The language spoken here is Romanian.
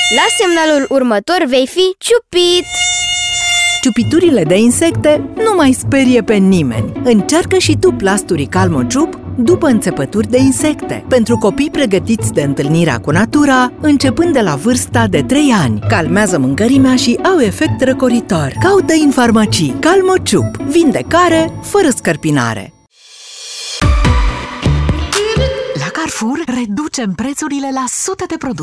La semnalul următor vei fi ciupit! Ciupiturile de insecte nu mai sperie pe nimeni. Încearcă și tu plasturii Calmociup după înțepături de insecte. Pentru copii pregătiți de întâlnirea cu natura, începând de la vârsta de 3 ani. Calmează mâncărimea și au efect răcoritor. Caută în farmacii Calmociup. Vindecare fără scărpinare. La Carrefour reducem prețurile la sute de produse.